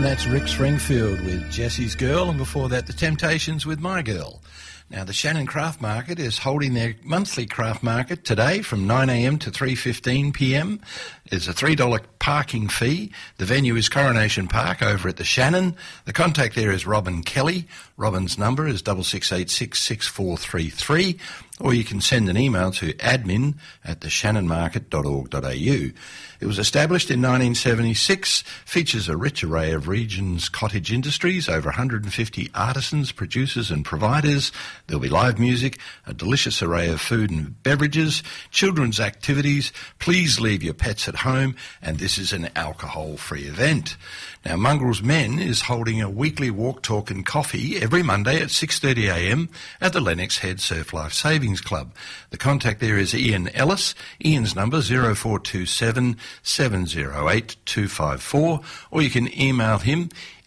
And that's Rick Springfield with Jesse's Girl, and before that The Temptations with My Girl. Now, the Shannon Craft Market is holding their monthly craft market today from 9am to 3:15pm. There's a $3 parking fee. The venue is Coronation Park over at the Shannon. The contact there is Robin Kelly. Robin's number is 66866433, or you can send an email to admin@theshannonmarket.org.au. It was established in 1976, features a rich array of region's cottage industries, over 150 artisans, producers and providers. There'll be live music, a delicious array of food and beverages, children's activities. Please leave your pets at home, and this is an alcohol-free event. Now, Mongrels Men is holding a weekly walk, talk and coffee every Monday at 6:30am at the Lennox Head Surf Life Savings Club. The contact there is Ian Ellis. Ian's number 0427 708 254, or you can email him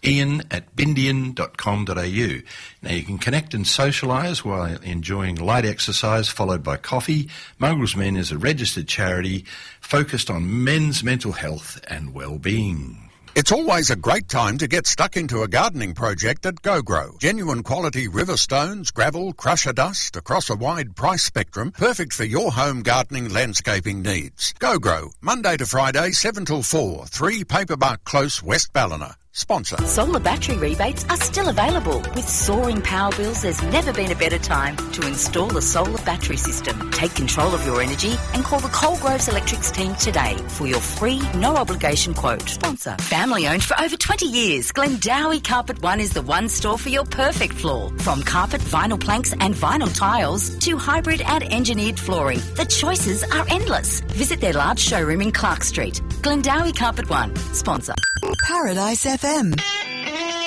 ian@bindian.com.au. Now, you can connect and socialise while enjoying light exercise followed by coffee. Mongrels Men is a registered charity focused on men's mental health and well-being. It's always a great time to get stuck into a gardening project at GoGrow. Genuine quality river stones, gravel, crusher dust across a wide price spectrum, perfect for your home gardening landscaping needs. GoGrow, Monday to Friday, 7 till 4, 3 Paperbark Close, West Ballina. Sponsor. Solar battery rebates are still available. With soaring power bills, there's never been a better time to install a solar battery system. Take control of your energy and call the Coalgroves Electrics team today for your free, no-obligation quote. Sponsor. Family owned for over 20 years, Glendowie Carpet One is the one store for your perfect floor. From carpet, vinyl planks and vinyl tiles to hybrid and engineered flooring, the choices are endless. Visit their large showroom in Clark Street. Glendowie Carpet One. Sponsor. Paradise FM.